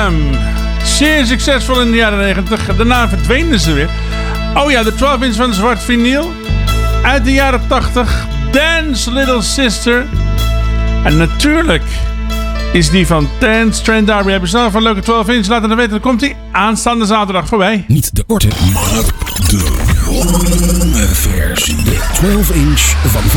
Jam. Zeer succesvol in de jaren 90. Daarna verdwenen ze weer. Oh ja, de 12-inch van zwart vinyl. Uit de jaren 80. Dance Little Sister. En natuurlijk is die van Dance Trend Darby. Hebben ze zelf een leuke 12-inch. Laten we weten, dan komt die aanstaande zaterdag voorbij. Niet de korte, maar de lange versie. De 12-inch van